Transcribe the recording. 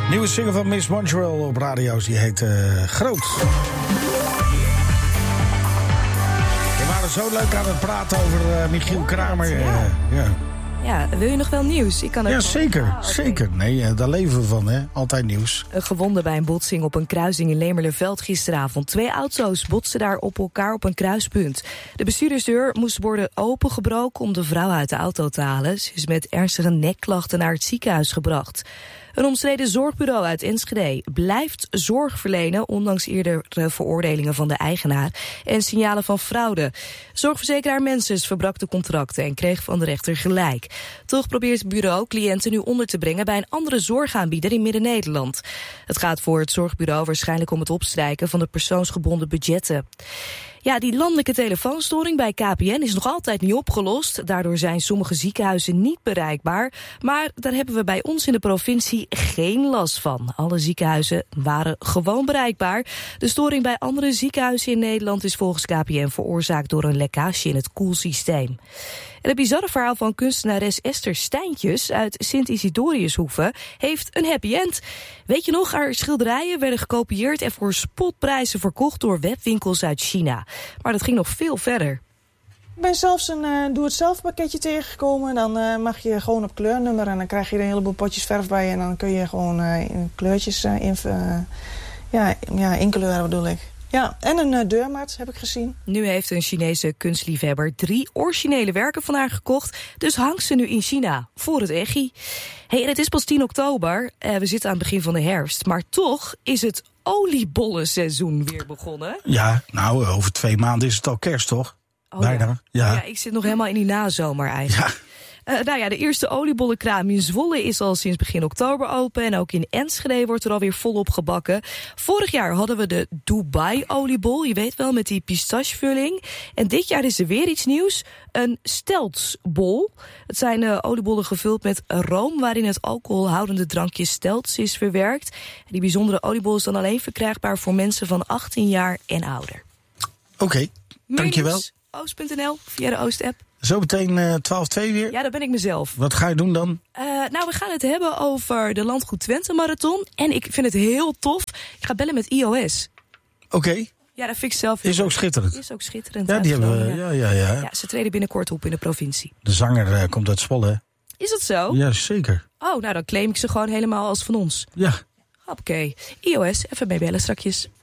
Nieuwe single van Miss Montreal op radio's, die heet Groot. We waren zo leuk aan het praten over Michiel Kramer. Ja, wil je nog wel nieuws? Ik kan ook zeker. Zeker. Nee, daar leven we van, hè. Altijd nieuws. Een gewonde bij een botsing op een kruising in Lemerlerveld gisteravond. 2 auto's botsten daar op elkaar op een kruispunt. De bestuurdersdeur moest worden opengebroken om de vrouw uit de auto te halen. Ze is met ernstige nekklachten naar het ziekenhuis gebracht. Een omstreden zorgbureau uit Enschede blijft zorg verlenen, ondanks eerdere veroordelingen van de eigenaar en signalen van fraude. Zorgverzekeraar Mensis verbrak de contracten en kreeg van de rechter gelijk. Toch probeert het bureau cliënten nu onder te brengen bij een andere zorgaanbieder in Midden-Nederland. Het gaat voor het zorgbureau waarschijnlijk om het opstrijken van de persoonsgebonden budgetten. Ja, die landelijke telefoonstoring bij KPN is nog altijd niet opgelost. Daardoor zijn sommige ziekenhuizen niet bereikbaar. Maar daar hebben we bij ons in de provincie geen last van. Alle ziekenhuizen waren gewoon bereikbaar. De storing bij andere ziekenhuizen in Nederland is volgens KPN veroorzaakt door een lekkage in het koelsysteem. En het bizarre verhaal van kunstenares Esther Steintjes uit Sint-Isidoriushoeve heeft een happy end. Weet je nog, haar schilderijen werden gekopieerd en voor spotprijzen verkocht door webwinkels uit China. Maar dat ging nog veel verder. Ik ben zelfs een doe-het-zelf pakketje tegengekomen. Dan mag je gewoon op kleurnummer en dan krijg je er een heleboel potjes verf bij. En dan kun je gewoon kleurtjes inkleuren, bedoel ik. Ja, en een deurmat heb ik gezien. Nu heeft een Chinese kunstliefhebber 3 originele werken van haar gekocht. Dus hangt ze nu in China voor het echi. Hey, en het is pas 10 oktober. We zitten aan het begin van de herfst. Maar toch is het oliebollenseizoen weer begonnen. Ja, nou, over 2 maanden is het al kerst, toch? Oh, bijna. Ja, ik zit nog helemaal in die nazomer eigenlijk. Ja. De eerste oliebollenkraam in Zwolle is al sinds begin oktober open. En ook in Enschede wordt er alweer volop gebakken. Vorig jaar hadden we de Dubai-oliebol. Je weet wel, met die pistachevulling. En dit jaar is er weer iets nieuws. Een steltsbol. Het zijn oliebollen gevuld met room, waarin het alcoholhoudende drankje stelts is verwerkt. En die bijzondere oliebol is dan alleen verkrijgbaar voor mensen van 18 jaar en ouder. Oké, dankjewel. Oost.nl via de Oost-app. Zo meteen 12-2 weer? Ja, dat ben ik mezelf. Wat ga je doen dan? We gaan het hebben over de Landgoed Twente Marathon. En ik vind het heel tof. Ik ga bellen met iOS. Oké. Ja, dat vind ik zelf. Is ook schitterend. Is ook schitterend. Ja, die hebben we. Ja. Ja, ze treden binnenkort op in de provincie. De zanger komt uit Zwolle, hè? Is dat zo? Ja, zeker. Oh, nou dan claim ik ze gewoon helemaal als van ons. Ja. Oké. iOS, even mee bellen strakjes.